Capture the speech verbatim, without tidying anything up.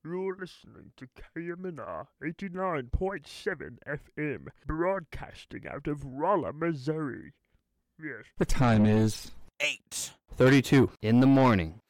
You're listening to K M N R eighty-nine point seven F M, broadcasting out of Rolla, Missouri. Yes. The time is eight thirty-two in the morning.